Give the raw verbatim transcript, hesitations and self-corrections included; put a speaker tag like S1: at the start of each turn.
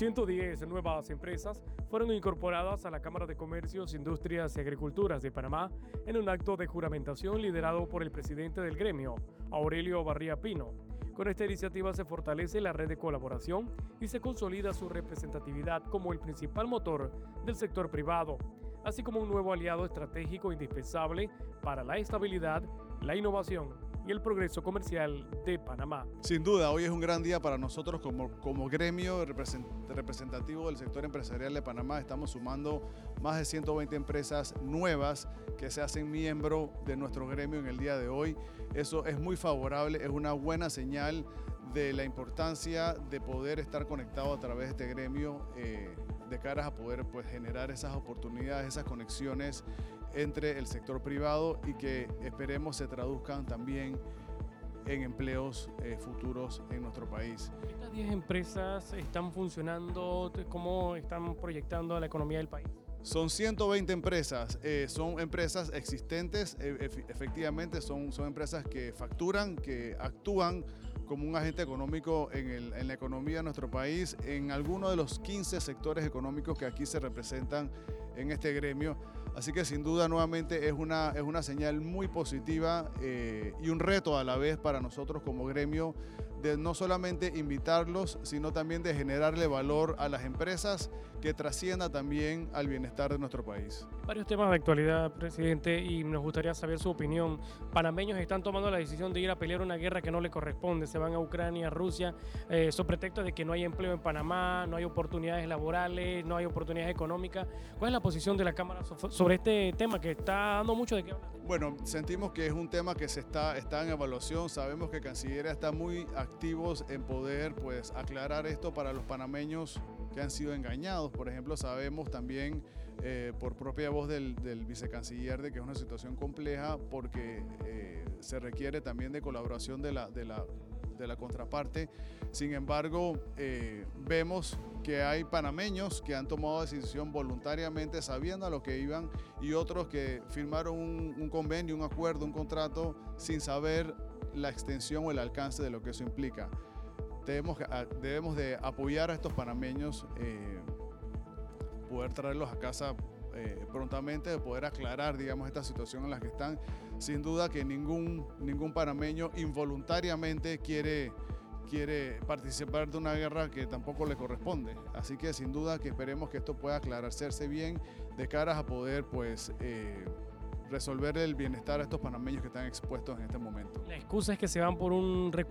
S1: ciento diez nuevas empresas fueron incorporadas a la Cámara de Comercios, Industrias y Agriculturas de Panamá en un acto de juramentación liderado por el presidente del gremio, Aurelio Barría Pino. Con esta iniciativa se fortalece la red de colaboración y se consolida su representatividad como el principal motor del sector privado, así como un nuevo aliado estratégico indispensable para la estabilidad, la innovación y el progreso comercial de Panamá.
S2: Sin duda, hoy es un gran día para nosotros como, como gremio representativo del sector empresarial de Panamá. Estamos sumando más de ciento veinte empresas nuevas que se hacen miembro de nuestro gremio en el día de hoy. Eso es muy favorable, es una buena señal de la importancia de poder estar conectado a través de este gremio eh, de caras a poder pues, generar esas oportunidades, esas conexiones entre el sector privado y que esperemos se traduzcan también en empleos eh, futuros en nuestro país.
S1: ¿Estas diez empresas están funcionando? ¿Cómo están proyectando a la economía del país?
S2: Son ciento veinte empresas, eh, son empresas existentes, eh, efectivamente son, son empresas que facturan, que actúan como un agente económico en, el, en la economía de nuestro país, en alguno de los quince sectores económicos que aquí se representan en este gremio. Así que sin duda nuevamente es una, es una señal muy positiva eh, y un reto a la vez para nosotros como gremio de no solamente invitarlos, sino también de generarle valor a las empresas que trascienda también al bienestar de nuestro país.
S1: Varios temas de actualidad, presidente, y nos gustaría saber su opinión. Panameños están tomando la decisión de ir a pelear una guerra que no le corresponde. Se van a Ucrania, Rusia, eh, sobre pretexto de que no hay empleo en Panamá, no hay oportunidades laborales, no hay oportunidades económicas. ¿Cuál es la posición de la Cámara sobre este tema que está dando mucho de qué hablar?
S2: Bueno, sentimos que es un tema que se está, está en evaluación. Sabemos que Cancillería está muy activos en poder pues, aclarar esto para los panameños que han sido engañados. Por ejemplo, sabemos también eh, por propia voz del, del vicecanciller de que es una situación compleja porque eh, se requiere también de colaboración de la, de la, de la contraparte. Sin embargo, eh, vemos que hay panameños que han tomado decisión voluntariamente sabiendo a lo que iban y otros que firmaron un, un convenio, un acuerdo, un contrato sin saber la extensión o el alcance de lo que eso implica. Debemos, debemos de apoyar a estos panameños, eh, poder traerlos a casa eh, prontamente, de poder aclarar, digamos, esta situación en la que están. Sin duda que ningún, ningún panameño involuntariamente quiere, quiere participar de una guerra que tampoco le corresponde. Así que sin duda que esperemos que esto pueda aclararse bien de caras a poder, pues, eh, resolver el bienestar a estos panameños que están expuestos en este momento.
S1: La excusa es que se van por un recurso